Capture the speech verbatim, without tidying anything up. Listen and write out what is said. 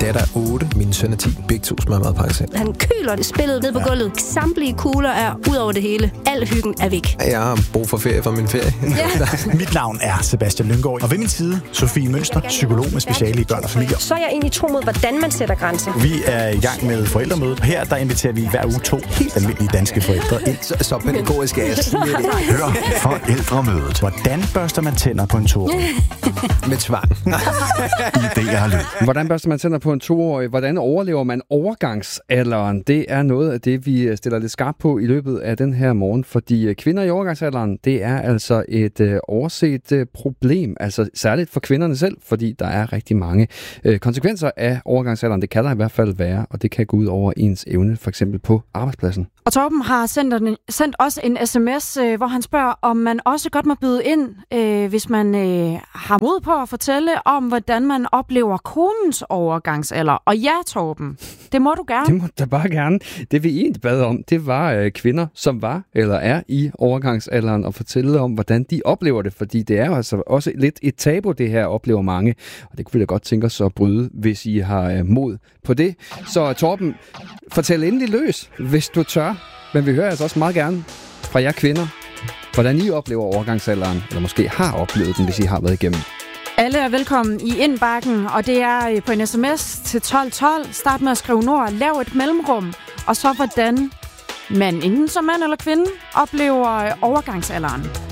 datter er otte, min søn er ti. Begge to smager meget pakke selv. Han køler det spillet ned på gulvet. Samtlige kugler er ud over det hele. Al hyggen er væk. Jeg har brug for ferie fra min ferie. Ja. Mit navn er Sebastian Lynggaard, og ved min side, Sofie Mønster, psykolog med speciale i børn og familier. Så er jeg egentlig tro mod, hvordan man sætter grænser. Vi er i gang med forældremødet. Her der inviterer vi hver uge to helt almindelige danske forældre ind. Så, så pædagogisk er jeg. Hør forældremødet. Hvordan børster man tænder på en toårig? Med tvang. Idéer og lyd. Hvordan børster man tænder på en toårig? Hvordan overlever man overgangsalderen? Det er noget af det, vi stiller lidt skarpt på i løbet af den her morgen, fordi kvinder i overgangsalderen, det er altså et øh, overset øh, problem, altså særligt for kvinderne selv, fordi der er rigtig mange øh, konsekvenser af overgangsalderen. Det kan der i hvert fald være, og det kan gå ud over ens evne, for eksempel på arbejdspladsen. Og Torben har sendt, en, sendt også en sms, øh, hvor han spørger, om man også godt må byde ind, øh, hvis man øh, har mod på at fortælle om, hvordan man oplever konens overgangsalder. Og ja, Torben, det må du gerne. Det må du bare gerne. Det vi egentlig bad om, det var øh, kvinder, som var eller er i overgangsalderen, og fortælle om, hvordan de oplever det, fordi det er jo altså også lidt et tabu, det her oplever mange, og det kunne vi da godt tænke os at bryde, hvis I har øh, mod på det. Så Torben, fortæl endelig løs, hvis du tør, men vi hører altså også meget gerne fra jer kvinder, hvordan I oplever overgangsalderen, eller måske har oplevet den, hvis I har været igennem. Alle er velkommen i indbakken, og det er på en sms til tolv tolv. Start med at skrive nord, lav et mellemrum, og så hvordan man, enten som mand eller kvinde, oplever overgangsalderen.